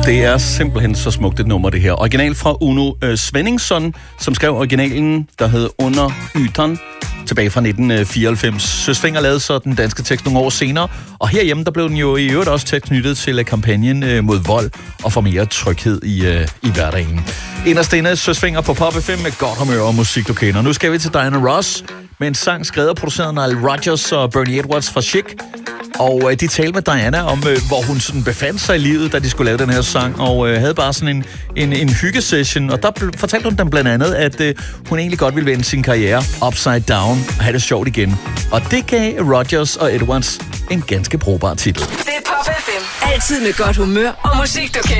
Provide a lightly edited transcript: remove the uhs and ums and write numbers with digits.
Det er simpelthen så smukt et nummer, det her. Original fra Uno Svenningsson, som skrev originalen, der hed Under Ytan, tilbage fra 1994. Søsvinger lavede så den danske tekst nogle år senere, og herhjemme, der blev den jo i øvrigt også tæt knyttet til kampagnen mod vold og for mere tryghed i hverdagen. Inderst inde Søsvinger på Pop FM med godt humør og musik, du kender. Nu skal vi til Diana Ross med en sang skrevet og produceret af Nile Rodgers og Bernie Edwards fra Chic. Og de talte med Diana om, hvor hun sådan befandt sig i livet, da de skulle lave den her sang, og havde bare sådan en hyggesession. Og der fortalte hun dem blandt andet, at hun egentlig godt ville vende sin karriere upside down og have det sjovt igen. Og det gav Rodgers og Edwards en ganske brugbar titel. Det er Pop FM. Altid med godt humør og musik, du kan.